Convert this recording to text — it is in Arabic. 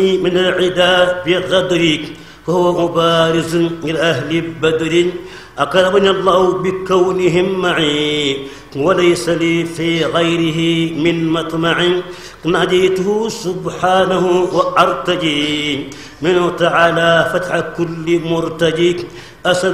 من العدا بغدرك وهو مبارز لأهل بدر أكرمني الله بكونهم معي وليس لي في غيره من مطمع ناديته سبحانه وأرتجي منه تعالى فتح كل مرتجي